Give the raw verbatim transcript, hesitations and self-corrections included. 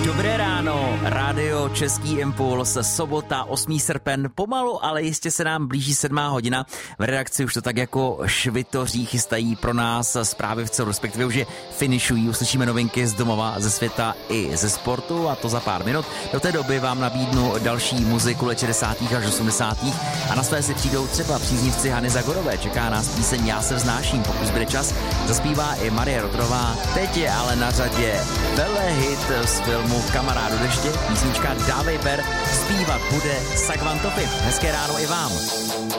Dobré ráno, rádio Český impuls, sobota, osmý srpen, pomalu, ale jistě se nám blíží sedmá hodina. V redakci už to tak jako švitoří chystají pro nás zprávy v celu, respektive už je finišují, uslyšíme novinky z domova, ze světa i ze sportu a to za pár minut. Do té doby vám nabídnu další muziku let šedesátých až osmdesátých a na své si přijdou třeba příznivci Hany Zagorové. Čeká nás píseň Já se vznáším, pokud zbyde čas. Zaspívá i Marie Rotrová. Teď je ale na řadě velehit z filmu Kamarádu deště, písnička Dávej ber, zpívat bude Sagvan Topy. Hezké ráno i vám.